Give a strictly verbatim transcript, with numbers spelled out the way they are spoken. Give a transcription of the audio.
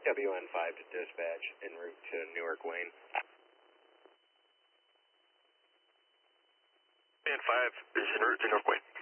W N five to dispatch en route to Newark Wayne. W N five is en route to Newark Wayne.